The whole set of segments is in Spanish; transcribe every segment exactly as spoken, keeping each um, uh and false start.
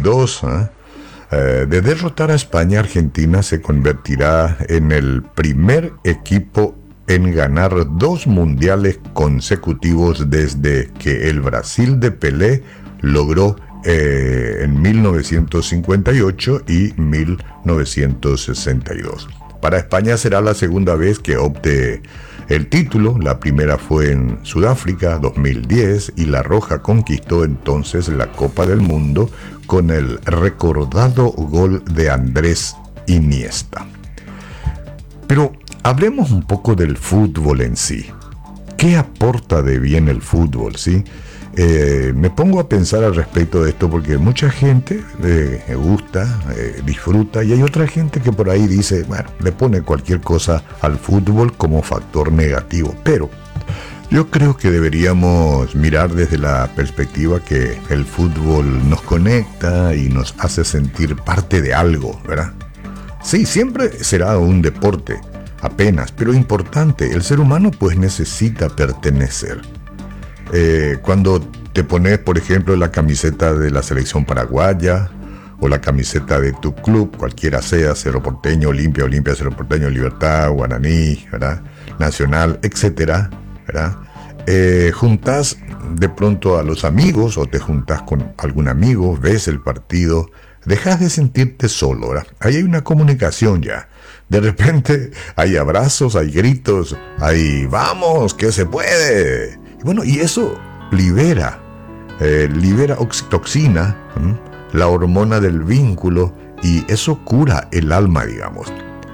dos, ¿eh? Eh, de derrotar a España, Argentina se convertirá en el primer equipo en ganar dos mundiales consecutivos desde que el Brasil de Pelé logró eh, en mil novecientos cincuenta y ocho y mil novecientos sesenta y dos. Para España será la segunda vez que opte el título. La primera fue en Sudáfrica dos mil diez y La Roja conquistó entonces la Copa del Mundo con el recordado gol de Andrés Iniesta. Pero hablemos un poco del fútbol en sí. ¿Qué aporta de bien el fútbol, sí? Eh, me pongo a pensar al respecto de esto porque mucha gente eh, le gusta, eh, disfruta, y hay otra gente que por ahí dice, bueno, le pone cualquier cosa al fútbol como factor negativo. Pero yo creo que deberíamos mirar desde la perspectiva que el fútbol nos conecta y nos hace sentir parte de algo, ¿verdad? Sí, siempre será un deporte, apenas, pero importante. El ser humano pues necesita pertenecer. Eh, cuando te pones, por ejemplo, la camiseta de la selección paraguaya o la camiseta de tu club, cualquiera sea, Cerro Porteño, Olimpia, Olimpia, Cerro Porteño, Libertad, Guaraní, ¿verdad? Nacional, etcétera, ¿verdad? Eh, juntas de pronto a los amigos o te juntas con algún amigo, ves el partido, dejas de sentirte solo, ¿verdad? Ahí hay una comunicación ya. De repente hay abrazos, hay gritos, hay vamos, que se puede. Bueno, y eso libera, eh, libera oxitoxina, ¿m? la hormona del vínculo, y eso cura el alma, digamos.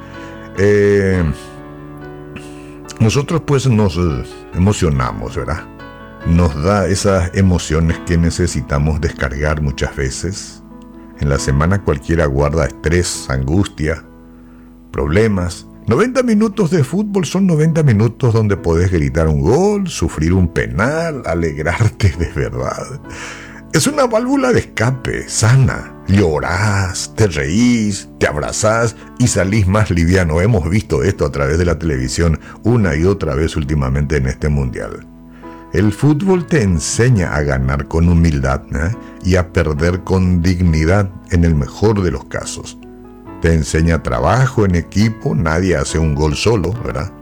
Eh, nosotros pues nos emocionamos, ¿verdad? Nos da esas emociones que necesitamos descargar muchas veces. En la semana cualquiera guarda estrés, angustia, problemas. noventa minutos de fútbol son noventa minutos donde podés gritar un gol, sufrir un penal, alegrarte de verdad. Es una válvula de escape sana. Llorás, te reís, te abrazás y salís más liviano. Hemos visto esto a través de la televisión una y otra vez últimamente en este mundial. El fútbol te enseña a ganar con humildad, ¿eh? y a perder con dignidad en el mejor de los casos. Te enseña trabajo en equipo, nadie hace un gol solo, ¿verdad?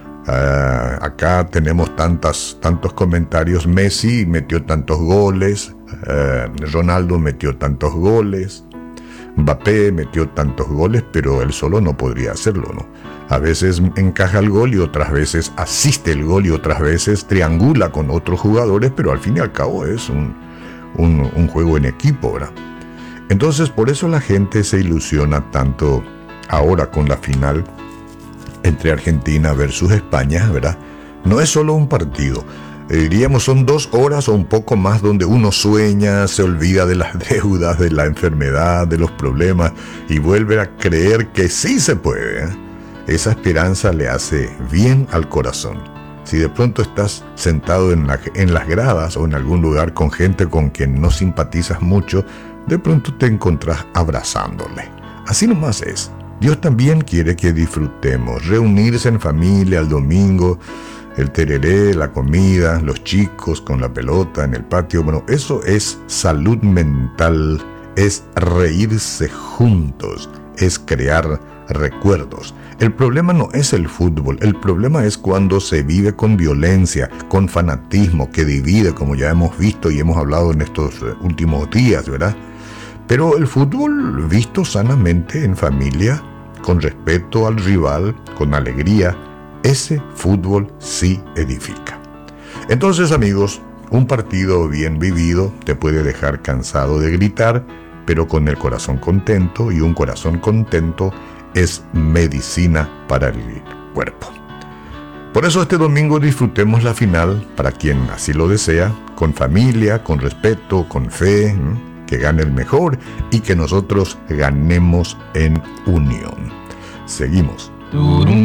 Uh, acá tenemos tantas, tantos comentarios. Messi metió tantos goles, uh, Ronaldo metió tantos goles, Mbappé metió tantos goles, pero él solo no podría hacerlo, ¿no? A veces encaja el gol y otras veces asiste el gol y otras veces triangula con otros jugadores, pero al fin y al cabo es un, un, un juego en equipo, ¿verdad? Entonces, por eso la gente se ilusiona tanto ahora con la final entre Argentina versus España, ¿verdad? No es solo un partido. Eh, diríamos, son dos horas o un poco más donde uno sueña, se olvida de las deudas, de la enfermedad, de los problemas y vuelve a creer que sí se puede, ¿eh? Esa esperanza le hace bien al corazón. Si de pronto estás sentado en, la, en las gradas o en algún lugar con gente con quien no simpatizas mucho, de pronto te encontrás abrazándole. Así nomás es. Dios también quiere que disfrutemos, reunirse en familia el domingo, el tereré, la comida, los chicos con la pelota en el patio. Bueno, eso es salud mental, es reírse juntos, es crear recuerdos. El problema no es el fútbol, el problema es cuando se vive con violencia, con fanatismo que divide, como ya hemos visto y hemos hablado en estos últimos días, ¿verdad? Pero el fútbol visto sanamente en familia, con respeto al rival, con alegría, ese fútbol sí edifica. Entonces, amigos, un partido bien vivido te puede dejar cansado de gritar, pero con el corazón contento, y un corazón contento es medicina para el cuerpo. Por eso este domingo disfrutemos la final, para quien así lo desea, con familia, con respeto, con fe, ¿eh? que gane el mejor y que nosotros ganemos en unión. Seguimos.